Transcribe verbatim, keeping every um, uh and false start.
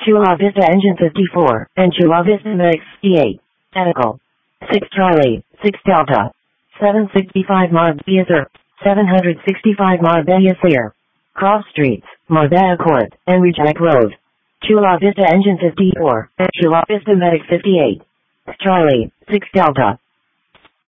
Chula Vista Engine fifty-four, and Chula Vista Medic fifty-eight. Medical. six Charlie, six Delta. seven sixty-five Marbella, seven sixty-five Marbella Clear. Cross Streets, Marbella Court, and Reject Road. Chula Vista Engine fifty-four, and Chula Vista Medic fifty-eight. Charlie, six Delta.